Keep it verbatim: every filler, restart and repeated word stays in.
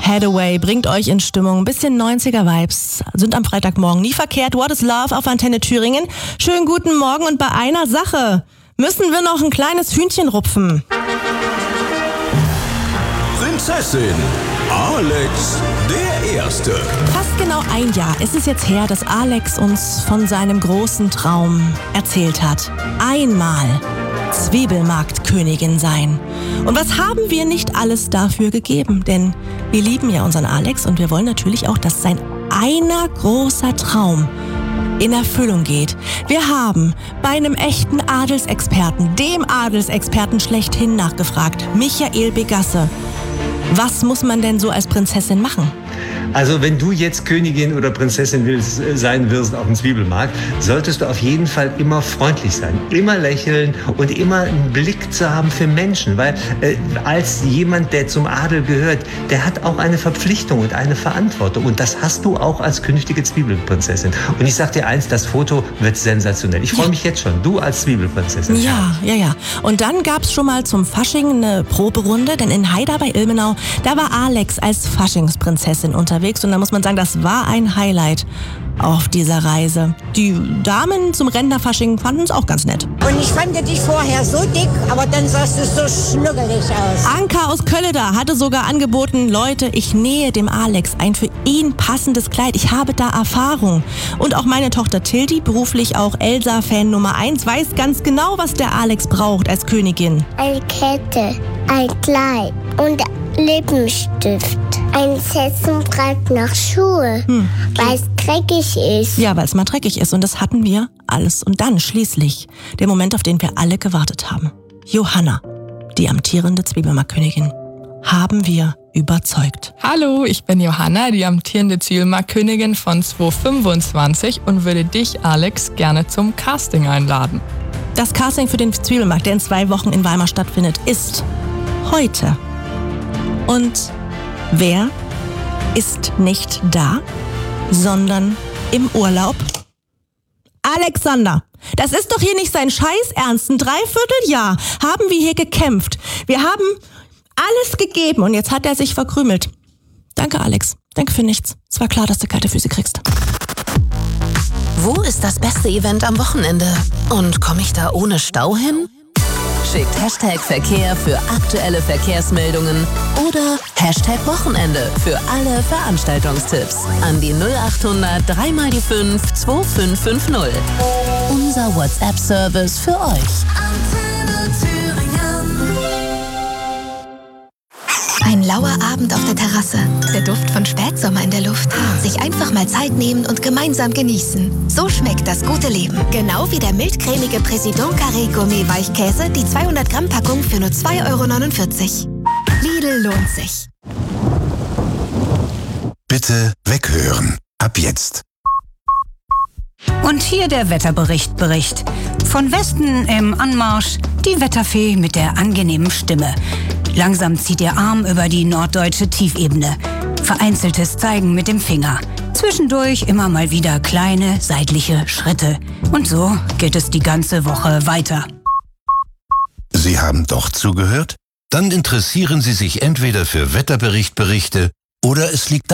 Hathaway bringt euch in Stimmung. Ein bisschen neunziger-Vibes sind am Freitagmorgen nie verkehrt. What is Love auf Antenne Thüringen. Schönen guten Morgen und bei einer Sache müssen wir noch ein kleines Hühnchen rupfen. Prinzessin Alex der Erste. Fast genau ein Jahr ist es jetzt her, dass Alex uns von seinem großen Traum erzählt hat. Einmal Zwiebelmarktkönigin sein. Und was haben wir nicht alles dafür gegeben? Denn wir lieben ja unseren Alex und wir wollen natürlich auch, dass sein einer großer Traum in Erfüllung geht. Wir haben bei einem echten Adelsexperten, dem Adelsexperten schlechthin nachgefragt, Michael Begasse. Was muss man denn so als Prinzessin machen? Also wenn du jetzt Königin oder Prinzessin willst, sein wirst auf dem Zwiebelmarkt, solltest du auf jeden Fall immer freundlich sein, immer lächeln und immer einen Blick zu haben für Menschen. Weil äh, als jemand, der zum Adel gehört, der hat auch eine Verpflichtung und eine Verantwortung. Und das hast du auch als künftige Zwiebelprinzessin. Und ich sag dir eins, das Foto wird sensationell. Ich freue mich jetzt schon, du als Zwiebelprinzessin. Ja, ja, ja. Und dann gab's schon mal zum Fasching eine Proberunde, denn in Haida bei Ilmenau, da war Alex als Faschingsprinzessin unterwegs. Und da muss man sagen, das war ein Highlight auf dieser Reise. Die Damen zum Rentnerfasching fanden es auch ganz nett. Und ich fand dich vorher so dick, aber dann sahst du so schnuggelig aus. Anka aus Kölleda hatte sogar angeboten, Leute, ich nähe dem Alex ein für ihn passendes Kleid. Ich habe da Erfahrung. Und auch meine Tochter Tildi, beruflich auch Elsa-Fan Nummer eins, weiß ganz genau, was der Alex braucht als Königin. Eine Kette, ein Kleid und Lippenstift. Ein Sessenbrett nach Schuhe, hm. weil es dreckig ist. Ja, weil es mal dreckig ist. Und das hatten wir alles. Und dann schließlich der Moment, auf den wir alle gewartet haben. Johanna, die amtierende Zwiebelmarktkönigin, haben wir überzeugt. Hallo, ich bin Johanna, die amtierende Zwiebelmarktkönigin von zweitausendfünfundzwanzig und würde dich, Alex, gerne zum Casting einladen. Das Casting für den Zwiebelmarkt, der in zwei Wochen in Weimar stattfindet, ist heute. Und wer ist nicht da, sondern im Urlaub? Alexander, das ist doch hier nicht sein Scheiß Ernst. Ein Dreivierteljahr haben wir hier gekämpft. Wir haben alles gegeben und jetzt hat er sich verkrümelt. Danke, Alex. Danke für nichts. Es war klar, dass du kalte Füße kriegst. Wo ist das beste Event am Wochenende? Und komme ich da ohne Stau hin? Schickt Hashtag Verkehr für aktuelle Verkehrsmeldungen oder Hashtag Wochenende für alle Veranstaltungstipps an die null achthundert drei mal die fünf zwei fünf fünf null. Unser WhatsApp-Service für euch. Ein lauer Abend auf der Terrasse, der Duft von Spätsommer in der Luft. Sich einfach mal Zeit nehmen und gemeinsam genießen. So schmeckt das gute Leben. Genau wie der mildcremige Président Carré Gourmet Weichkäse, die zweihundert Gramm Packung für nur zwei Euro neunundvierzig. Lidl lohnt sich. Bitte weghören. Ab jetzt. Und hier der Wetterbericht Bericht. Von Westen im Anmarsch die Wetterfee mit der angenehmen Stimme. Langsam zieht ihr Arm über die norddeutsche Tiefebene. Vereinzeltes Zeigen mit dem Finger. Zwischendurch immer mal wieder kleine seitliche Schritte. Und so geht es die ganze Woche weiter. Sie haben doch zugehört? Dann interessieren Sie sich entweder für Wetterberichtberichte oder es liegt